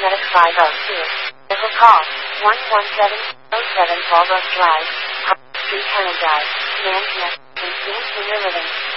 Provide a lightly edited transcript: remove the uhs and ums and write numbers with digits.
Paramedic 502. Vehicle call 11707 Fallbrook Drive, Street, Canada. Man, in Senior Living.